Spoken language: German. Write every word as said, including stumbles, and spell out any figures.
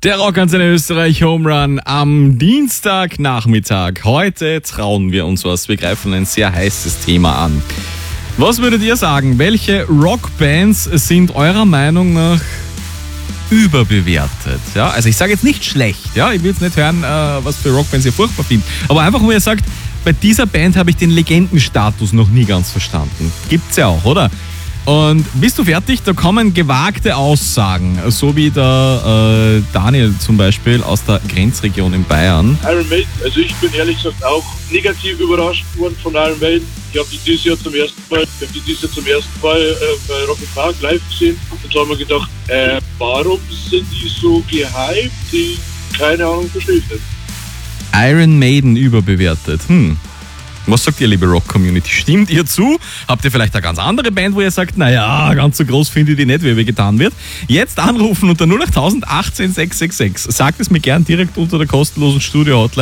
Der Rockantenne Österreich Home Run am Dienstagnachmittag. Heute trauen wir uns was. Wir greifen ein sehr heißes Thema an. Was würdet ihr sagen? Welche Rockbands sind eurer Meinung nach überbewertet? Ja, also ich sage jetzt nicht schlecht. Ja, ich will jetzt nicht hören, äh, was für Rockbands ihr furchtbar findet. Aber einfach, wo ihr sagt, bei dieser Band habe ich den Legendenstatus noch nie ganz verstanden. Gibt's ja auch, oder? Und bist du fertig? Da kommen gewagte Aussagen, so wie der äh, Daniel zum Beispiel aus der Grenzregion in Bayern. Iron Maiden, also ich bin ehrlich gesagt auch negativ überrascht worden von Iron Maiden. Ich habe die dieses Jahr zum ersten Mal, ich habe die dieses Jahr zum ersten Mal äh, bei Rock im Park live gesehen. Und so haben wir gedacht, äh, warum sind die so gehypt? Die keine Ahnung versteht nicht. Iron Maiden überbewertet. Hm. Was sagt ihr, liebe Rock-Community? Stimmt ihr zu? Habt ihr vielleicht eine ganz andere Band, wo ihr sagt, naja, ganz so groß finde ich die nicht, wie mir getan wird? Jetzt anrufen unter null acht null null achtzehn sechs sechs sechs. Sagt es mir gern direkt unter der kostenlosen Studio-Hotline.